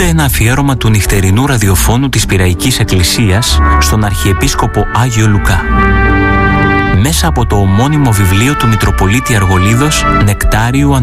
Ακούτε ένα αφιέρωμα του νυχτερινού ραδιοφώνου της Πειραϊκής Εκκλησίας στον Αρχιεπίσκοπο Άγιο Λουκά, μέσα από το ομώνυμο βιβλίο του Μητροπολίτη Αργολίδος Νεκτάριου